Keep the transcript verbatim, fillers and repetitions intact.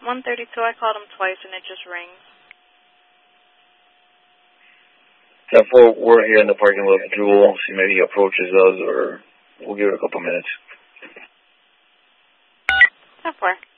one thirty-two, I called him twice and it just rings. ten four, we're here in the parking lot of Jewel. See, maybe he approaches us, or we'll give it a couple minutes. ten four.